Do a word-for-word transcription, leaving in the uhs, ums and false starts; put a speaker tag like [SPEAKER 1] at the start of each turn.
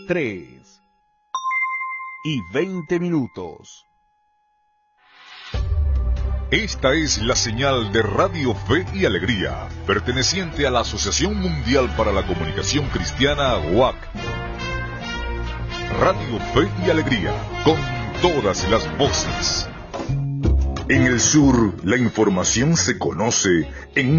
[SPEAKER 1] tres y veinte minutos.
[SPEAKER 2] Esta es la señal de Radio Fe y Alegría, perteneciente a la Asociación Mundial para la Comunicación Cristiana, U A C. Radio Fe y Alegría, con todas las voces. En el sur, la información se conoce en